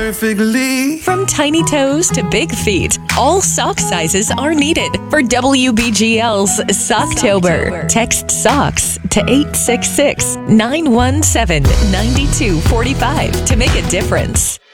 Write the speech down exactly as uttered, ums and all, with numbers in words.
perfectly. From tiny toes to big feet, all sock sizes are needed for W B G L's Socktober. Text SOCKS to eight six six, nine one seven, nine two four five to make a difference.